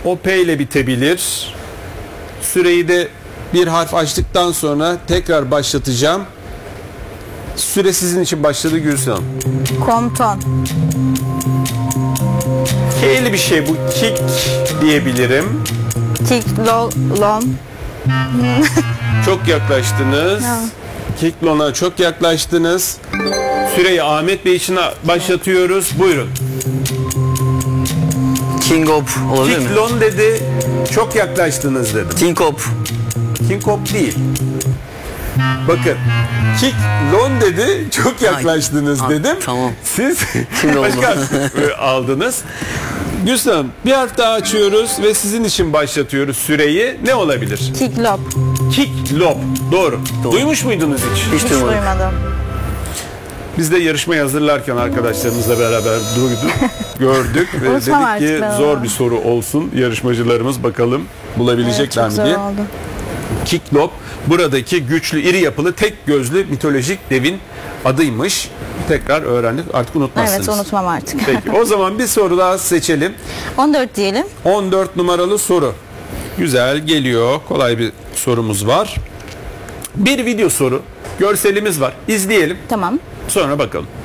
O P ile bitebilir. Süreyi de bir harf açtıktan sonra tekrar başlatacağım. Süre sizin için başladı Gülsün Hanım. Komutan. K'li bir şey bu. Kick diyebilirim. Kiklon. Çok yaklaştınız. Kiklon'a çok yaklaştınız. Süreyi Ahmet Bey için başlatıyoruz. Buyurun. King Hop olabilir mi? Kiklon dedi. Çok yaklaştınız dedim. King Hop. King Hop değil. Bakın. Kiklon dedi. Çok yaklaştınız dedim. Tamam. Siz Şimdi oldu. başka harf aldınız. Gülsün Hanım, bir harf daha açıyoruz ve sizin için başlatıyoruz süreyi. Ne olabilir? Kiklop. Kiklop. Doğru. Duymuş muydunuz hiç? Hiç Hiç duymadım. duymadım. Biz de yarışmayı hazırlarken arkadaşlarımızla beraber duyduk, gördük ve Unutmam dedik ki artık ben zor onu. bir soru olsun. Yarışmacılarımız bakalım bulabilecekler Çok mi zor diye. oldu. Kiklop buradaki güçlü, iri yapılı, tek gözlü mitolojik devin adıymış. Tekrar öğrendik. Artık unutmazsınız. Evet, unutmam artık. Peki o zaman bir soru daha seçelim. 14 diyelim. 14 numaralı soru. Güzel geliyor. Kolay bir sorumuz var. Bir video soru. Görselimiz var. İzleyelim. Tamam. Sonra bakalım.